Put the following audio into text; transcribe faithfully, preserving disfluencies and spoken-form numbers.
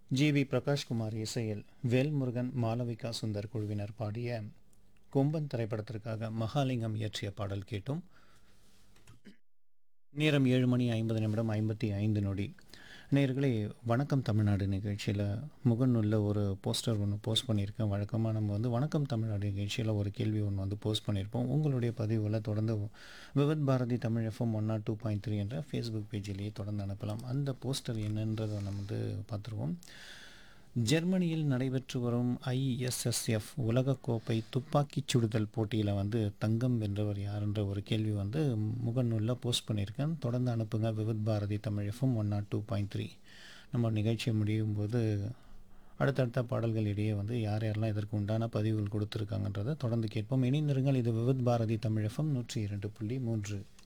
G we Prakash Kumar இசையில் வேல்முருகன் மாளவிகா சுந்தர் குழுவினர் பாடிய கொம்பன் திரைப்படத்திற்காக மகாலிங்கம் இயற்றிய பாடல் கேட்டும். நேரம் ஏழு மணி ஐம்பது நிமிடம் ஐம்பத்தி ஐந்து நொடி. நேயர்களே, வணக்கம் தமிழ்நாடு நிகழ்ச்சியில் முகநூலில் ஒரு போஸ்டர் ஒன்று போஸ்ட் பண்ணியிருக்கேன். வழக்கமாக நம்ம வந்து வணக்கம் தமிழ்நாடு நிகழ்ச்சியில் ஒரு கேள்வி ஒன்று வந்து போஸ்ட் பண்ணியிருப்போம். உங்களுடைய பதிவுகளை தொடர்ந்து Vividh Bharathi Tamil FM one not two point three என்ற ஃபேஸ்புக் பேஜிலேயே தொடர்ந்து அனுப்பலாம். அந்த போஸ்டர் என்னன்றதை நம்ம வந்து பார்த்துருவோம். ஜெர்மனியில் நடைபெற்று வரும் ஐஎஸ்எஸ்எஃப் உலகக்கோப்பை துப்பாக்கிச் சுடுதல் போட்டியில் வந்து தங்கம் வென்றவர் யாருன்ற ஒரு கேள்வி வந்து முகநூலில் போஸ்ட் பண்ணியிருக்கேன். தொடர்ந்து அனுப்புங்க. Vividh Bharathi Tamil FM one not two point three. நம்ம நிகழ்ச்சி முடியும் போது அடுத்தடுத்த பாடல்கள் இடையே வந்து யார் யாரெல்லாம் இதற்கு உண்டான பதிவுகள் கொடுத்துருக்காங்கன்றதை தொடர்ந்து கேட்போம். இணைந்திருங்கள். இது விவித் பாரதி தமிழ் எஃப்எம் நூற்றி இரண்டு புள்ளி மூன்று.